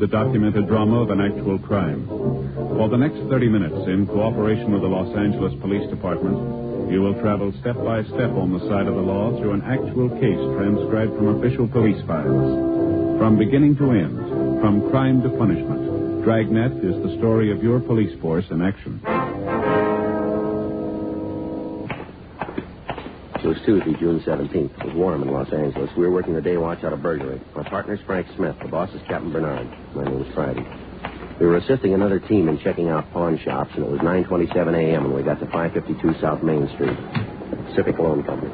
the documented drama of an actual crime. For the next 30 minutes, in cooperation with the Los Angeles Police Department, you will travel step by step on the side of the law through an actual case transcribed from official police files. From beginning to end, from crime to punishment, Dragnet is the story of your police force in action. It was Tuesday, June 17th. It was warm in Los Angeles. We were working the day watch out of burglary. My partner's Frank Smith. The boss is Captain Bernard. My name is Friday. We were assisting another team in checking out pawn shops, and it was 9:27 a.m. when we got to 552 South Main Street. Pacific Loan Company.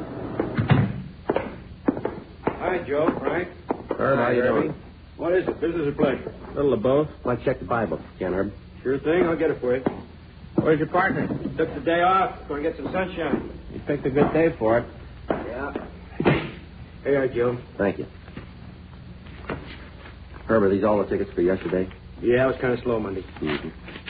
Hi, Joe. Frank. Herb, how you doing? What is it, business or pleasure? A little of both. Let's check the Bible, Ken, Herb. Sure thing. I'll get it for you. Where's your partner? Took the day off. Going to get some sunshine. You picked a good day for it. Yeah. Here you are, Joe. Thank you. Herb, are these all the tickets for yesterday? Yeah, it was kind of slow Monday. Mm-hmm.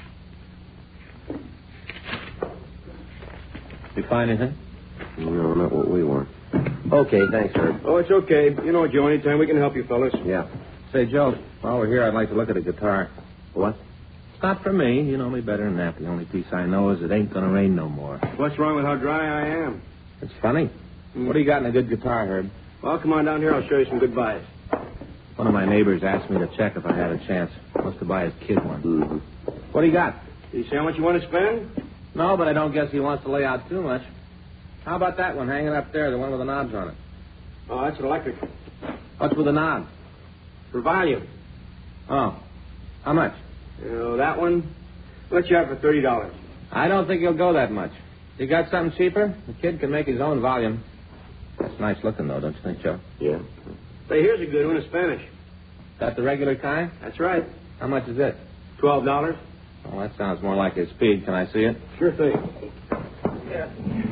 You find anything? No, not what we want. Okay, thanks, Herb. Oh, it's okay. You know, Joe, anytime we can help you fellas. Yeah. Say, Joe, while we're here, I'd like to look at a guitar. What? It's not for me. You know me better than that. The only piece I know is it ain't going to rain no more. What's wrong with how dry I am? It's funny. What do you got in a good guitar, Herb? Well, come on down here. I'll show you some good buys. One of my neighbors asked me to check if I had a chance. Wants to buy his kid one. Mm-hmm. What do you got? Did you say how much you want to spend? No, but I don't guess he wants to lay out too much. How about that one hanging up there, the one with the knobs on it? Oh, that's an electric. What's with the knobs? For volume. Oh. How much? You know, that one, let you have for $30. I don't think he'll go that much. You got something cheaper? The kid can make his own volume. That's nice looking, though, don't you think, Joe? Yeah. Say, here's a good one in Spanish. Got the regular kind? That's right. How much is it? $12. Oh, that sounds more like his speed. Can I see it? Sure thing. Yeah.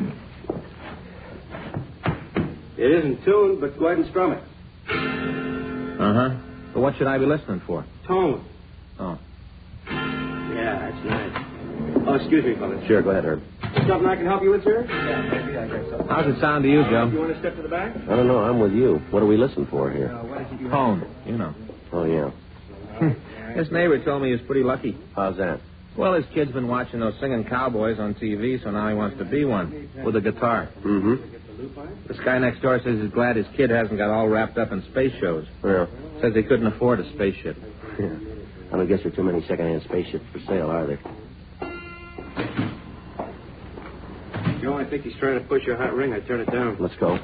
It isn't tuned, but go ahead and strum it. Uh-huh. But what should I be listening for? Tone. Oh. Yeah, that's nice. Oh, excuse me, fellas. Sure, go ahead, Herb. Something I can help you with, sir? Yeah, maybe. I guess so. How's it sound to you, Joe? You want to step to the back? I don't know. I'm with you. What do we listen for here? Tone. You know. Oh, yeah. This neighbor told me he was pretty lucky. How's that? Well, his kid's been watching those singing cowboys on TV, so now he wants to be one with a guitar. Mm-hmm. This guy next door says he's glad his kid hasn't got all wrapped up in space shows. Yeah. Says he couldn't afford a spaceship. Yeah. I don't guess there are too many second-hand spaceships for sale, are there? Joe, I think he's trying to push your hot ring. I turn it down. Let's go.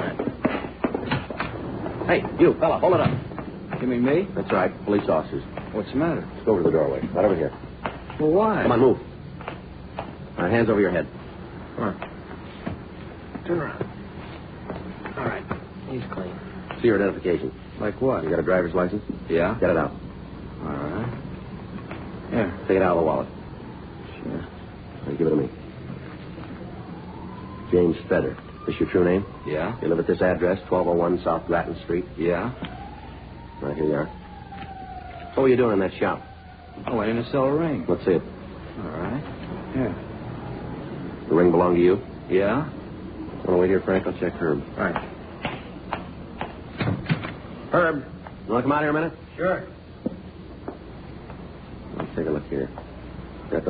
Hey, you, fella, hold it up. You mean me? That's right, police officers. What's the matter? Let's go over to the doorway. Right over here. Well, why? Come on, move. All right, hands over your head. Come on. Turn around. All right. He's clean. See your identification. Like what? You got a driver's license? Yeah. Get it out. All right. Here. Take it out of the wallet. Sure. Now, give it to me. James Feder. This your true name? Yeah. You live at this address, 1201 South Grattan Street? Yeah. Right, here you are. What were you doing in that shop? Oh, waiting to sell a ring. Let's see it. All right. Here. The ring belong to you? Yeah. Want to wait here, Frank? I'll check Herb. All right. Herb, you want to come out here a minute? Sure. Let's take a look here.